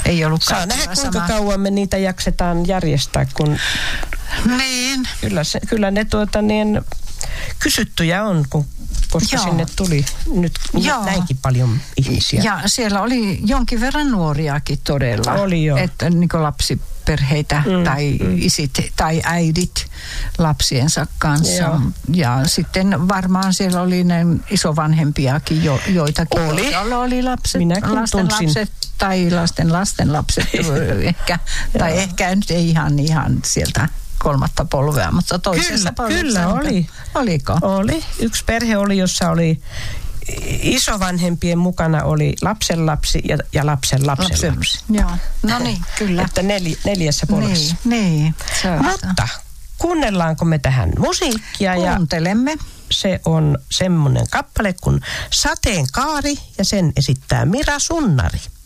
ei ollut saa nähdä, kuinka kauan me niitä jaksetaan järjestää, kun niin. Kyllä ne kysyttyjä on, koska sinne tuli nyt näinkin paljon ihmisiä. Ja siellä oli jonkin verran nuoriakin todella. Oli jo. Että niin kuin lapsiperheitä tai isit tai äidit lapsiensa kanssa. Joo. Ja sitten varmaan siellä oli ne isovanhempiakin joitakin. Oli lasten lapset tai lasten lapset ehkä. Tai ehkä nyt ei ihan sieltä 3. polvea, mutta toisessa polvessa. Kyllä oli. Oliko? Oli. Yksi perhe oli, jossa oli isovanhempien mukana oli lapsenlapsi ja lapsenlapsi. Joo, no niin, kyllä. Että 4 polvessa. Niin. Mutta kuunnellaanko me tähän musiikkia? Kuuntelemme. Se on semmoinen kappale kuin Sateenkaari ja sen esittää Mira Sunnari.